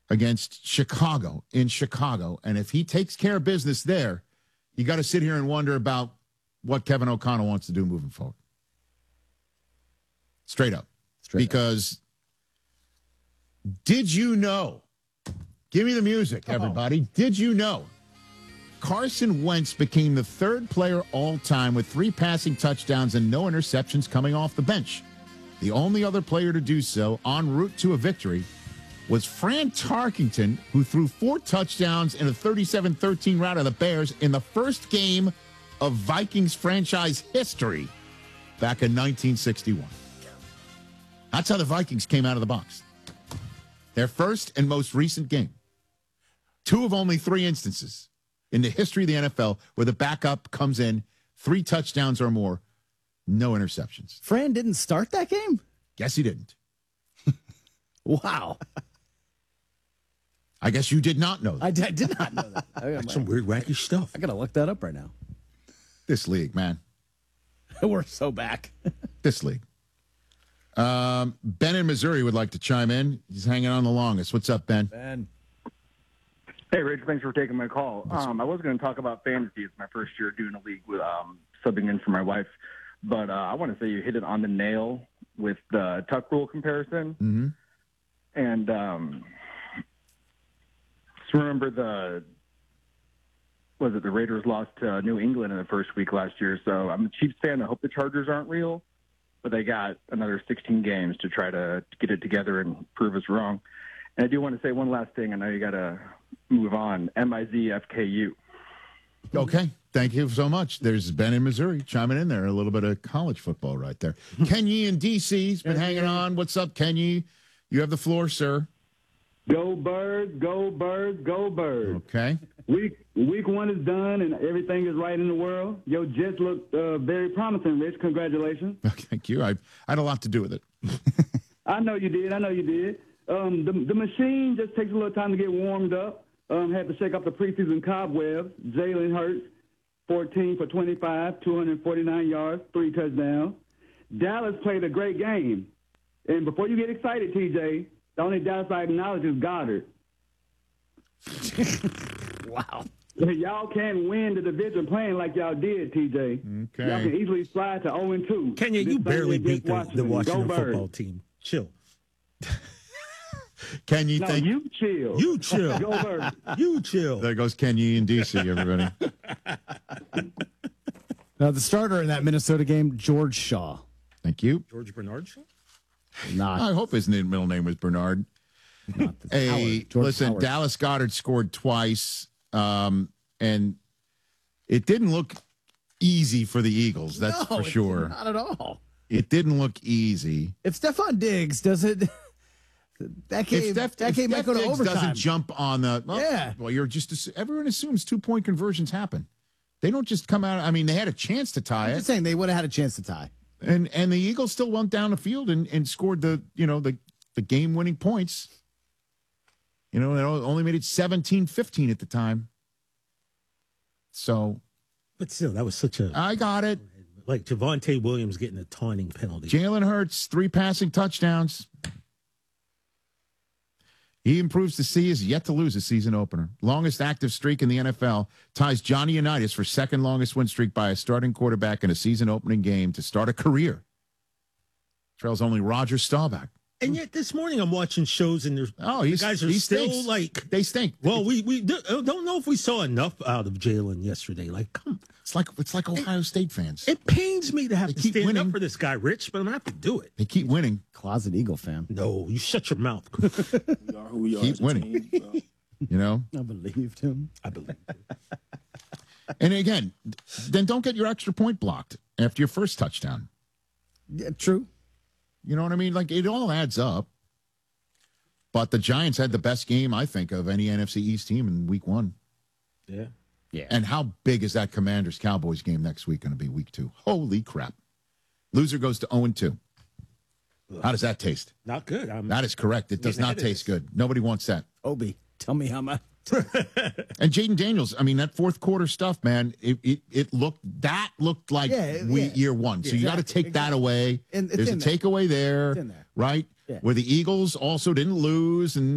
against Chicago in Chicago. And if he takes care of business there, you got to sit here and wonder about what Kevin O'Connell wants to do moving forward. Straight up. Because did you know? Give me the music, everybody. Did you know? Carson Wentz became the third player all-time with 3 passing touchdowns and no interceptions coming off the bench. The only other player to do so en route to a victory was Fran Tarkenton, who threw 4 touchdowns in a 37-13 rout of the Bears in the first game of Vikings franchise history back in 1961. That's how the Vikings came out of the box. Their first and most recent game. 2 of only 3 instances in the history of the NFL where the backup comes in, 3 touchdowns or more, no interceptions. Fran didn't start that game? Guess he didn't. Wow. I guess you did not know that. I did not know that. That's some weird, wacky stuff. I got to look that up right now. This league, man. We're so back. This league. Ben in Missouri would like to chime in. He's hanging on the longest. What's up, Ben? Ben. Hey, Rich, thanks for taking my call. I was going to talk about fantasy. It's my first year doing a league with subbing in for my wife. But I want to say you hit it on the nail with the tuck rule comparison. Mm-hmm. And just remember the Raiders lost to New England in the first week last year. So I'm a Chiefs fan. I hope the Chargers aren't real. But they got another 16 games to try to get it together and prove us wrong. And I do want to say one last thing. I know you got to move on. MIZFKU. Okay. Thank you so much. There's Ben in Missouri chiming in there. A little bit of college football right there. Kenny in D.C.'s been hanging on. What's up, Kenny? You have the floor, sir. Go Birds, go Birds, go Birds. Okay. Week 1 is done and everything is right in the world. Your Jets look very promising, Rich. Congratulations. Thank you. I had a lot to do with it. I know you did. The machine just takes a little time to get warmed up. Had to shake up the preseason cobwebs. Jalen Hurts, 14 for 25, 249 yards, 3 touchdowns. Dallas played a great game. And before you get excited, TJ, the only Dallas I acknowledge is Goddard. Wow. Y'all can't win the division playing like y'all did, TJ. Okay. Y'all can easily slide to 0-2. Kenya, you barely beat the Washington football team. Chill. Can you think? You chill. You chill. Go Birds. You chill. There goes Kenny in D.C., everybody. Now, the starter in that Minnesota game, George Shaw. Thank you. George Bernard Shaw? Not. I hope his middle name was Bernard. Hey, listen, Howard. Dallas Goedert scored twice, and it didn't look easy for the Eagles, that's for sure. Not at all. It didn't look easy. If Stephon Diggs doesn't, that game might go to Diggs overtime. doesn't jump on the Yeah. Well, everyone assumes 2-point conversions happen. They don't just come out. I mean, they had a chance to tie I'm it, just saying they would have had a chance to tie. and the Eagles still went down the field and scored the game winning points. They only made it 17-15 at the time. So, But still, that was such a... I got it. Like Javonte Williams getting a taunting penalty. Jalen Hurts, 3 passing touchdowns. He improves to see is yet to lose a season opener. Longest active streak in the NFL ties Johnny Unitas for second longest win streak by a starting quarterback in a season opening game to start a career. Trails only Roger Staubach. And yet this morning I'm watching shows and the guys are still stinks. like... They stink. Well, we don't know if we saw enough out of Jalen yesterday. Like, come on. It's like Ohio State fans. It pains me to have to keep stand winning. up for this guy, Rich, but I'm going to have to do it. They keep winning. Closet Eagle fan. No, you shut your mouth. We are who we are. Keep as a winning. team, so. I believed him. I believe it. And again, then don't get your extra point blocked after your first touchdown. Yeah, true. You know what I mean? Like, it all adds up. But the Giants had the best game, I think, of any NFC East team in week 1. Yeah. Yeah. And how big is that Commanders-Cowboys game next week going to be, week 2? Holy crap. Loser goes to 0-2. How does that taste? Not good. That is correct. It does not taste good. Nobody wants that. Obi, tell me how much. And Jaden Daniels, I mean, that fourth quarter stuff, man, it looked like year 1. So you got to take that away. And There's a takeaway there, It's in there. right? Yeah. Where the Eagles also didn't lose and